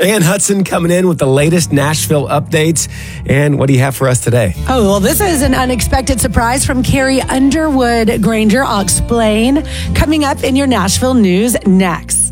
Ann Hudson coming in with the latest Nashville updates. And what do you have for us today? Oh, well, this is an unexpected surprise from Carrie Underwood Granger. I'll explain coming up in your Nashville news next.